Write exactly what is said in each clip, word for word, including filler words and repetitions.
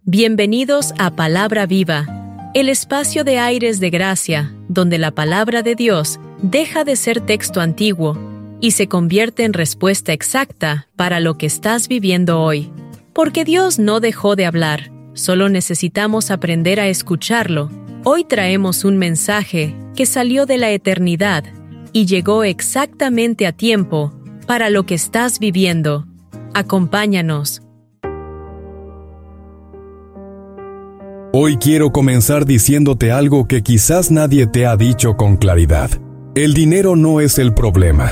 Bienvenidos a Palabra Viva, el espacio de aires de gracia, donde la palabra de Dios deja de ser texto antiguo y se convierte en respuesta exacta para lo que estás viviendo hoy. Porque Dios no dejó de hablar, solo necesitamos aprender a escucharlo. Hoy traemos un mensaje que salió de la eternidad y llegó exactamente a tiempo para lo que estás viviendo. Acompáñanos. Hoy quiero comenzar diciéndote algo que quizás nadie te ha dicho con claridad. El dinero no es el problema.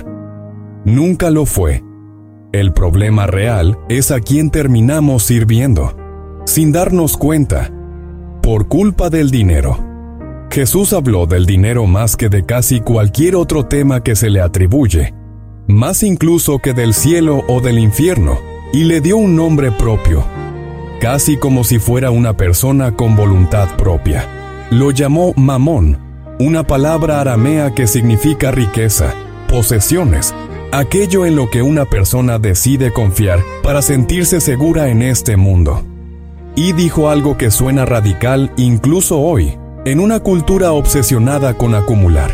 Nunca lo fue. El problema real es a quien terminamos sirviendo, sin darnos cuenta, por culpa del dinero. Jesús habló del dinero más que de casi cualquier otro tema que se le atribuye, más incluso que del cielo o del infierno, y le dio un nombre propio, casi como si fuera una persona con voluntad propia. Lo llamó Mamón, una palabra aramea que significa riqueza, posesiones, aquello en lo que una persona decide confiar para sentirse segura en este mundo. Y dijo algo que suena radical incluso hoy, en una cultura obsesionada con acumular.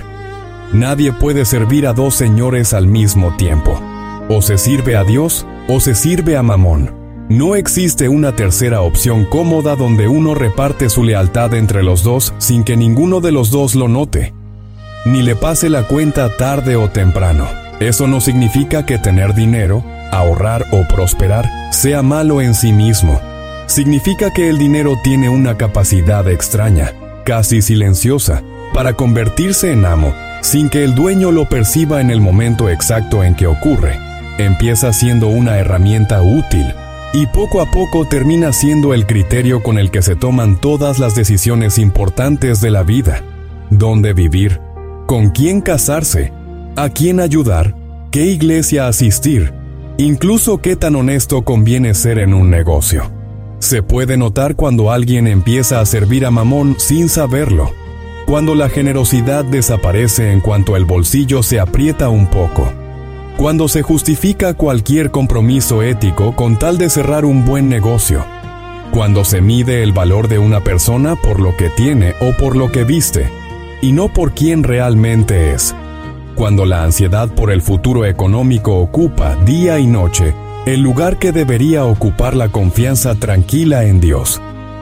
Nadie puede servir a dos señores al mismo tiempo. O se sirve a Dios, o se sirve a Mamón. No existe una tercera opción cómoda donde uno reparte su lealtad entre los dos sin que ninguno de los dos lo note, ni le pase la cuenta tarde o temprano. Eso no significa que tener dinero, ahorrar o prosperar sea malo en sí mismo. Significa que el dinero tiene una capacidad extraña, casi silenciosa, para convertirse en amo, sin que el dueño lo perciba en el momento exacto en que ocurre. Empieza siendo una herramienta útil, y poco a poco termina siendo el criterio con el que se toman todas las decisiones importantes de la vida. ¿Dónde vivir? ¿Con quién casarse? ¿A quién ayudar? ¿Qué iglesia asistir? Incluso qué tan honesto conviene ser en un negocio. Se puede notar cuando alguien empieza a servir a Mamón sin saberlo, cuando la generosidad desaparece en cuanto el bolsillo se aprieta un poco, cuando se justifica cualquier compromiso ético con tal de cerrar un buen negocio, cuando se mide el valor de una persona por lo que tiene o por lo que viste, y no por quién realmente es, cuando la ansiedad por el futuro económico ocupa día y noche el lugar que debería ocupar la confianza tranquila en Dios.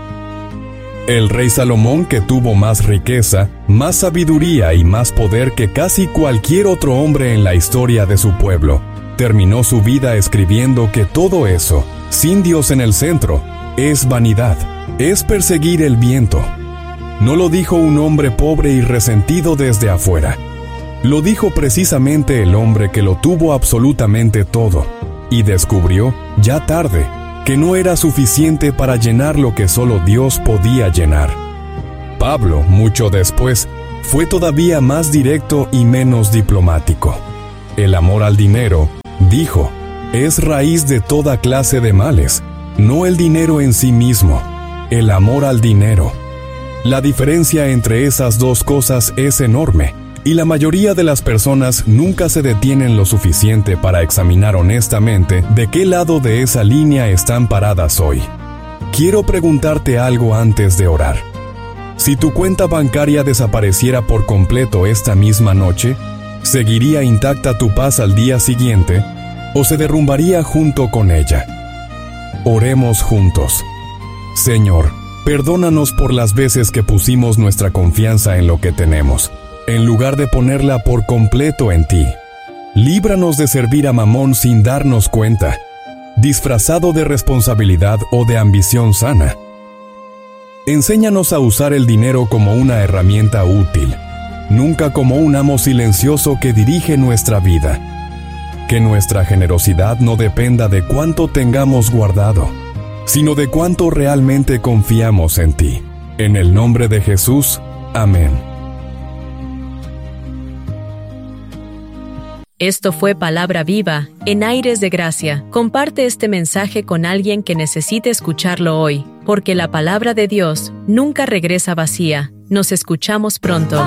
El rey Salomón, que tuvo más riqueza, más sabiduría y más poder que casi cualquier otro hombre en la historia de su pueblo, terminó su vida escribiendo que todo eso, sin Dios en el centro, es vanidad, es perseguir el viento. No lo dijo un hombre pobre y resentido desde afuera. Lo dijo precisamente el hombre que lo tuvo absolutamente todo, y descubrió, ya tarde, que no era suficiente para llenar lo que solo Dios podía llenar. Pablo, mucho después, fue todavía más directo y menos diplomático. El amor al dinero, dijo, es raíz de toda clase de males, no el dinero en sí mismo, el amor al dinero. La diferencia entre esas dos cosas es enorme, y la mayoría de las personas nunca se detienen lo suficiente para examinar honestamente de qué lado de esa línea están paradas hoy. Quiero preguntarte algo antes de orar. Si tu cuenta bancaria desapareciera por completo esta misma noche, ¿seguiría intacta tu paz al día siguiente o se derrumbaría junto con ella? Oremos juntos. Señor, perdónanos por las veces que pusimos nuestra confianza en lo que tenemos, en lugar de ponerla por completo en ti. Líbranos de servir a Mamón sin darnos cuenta, disfrazado de responsabilidad o de ambición sana. Enséñanos a usar el dinero como una herramienta útil, nunca como un amo silencioso que dirige nuestra vida. Que nuestra generosidad no dependa de cuánto tengamos guardado, sino de cuánto realmente confiamos en ti. En el nombre de Jesús, amén. Esto fue Palabra Viva, en Aires de Gracia. Comparte este mensaje con alguien que necesite escucharlo hoy, porque la palabra de Dios nunca regresa vacía. Nos escuchamos pronto.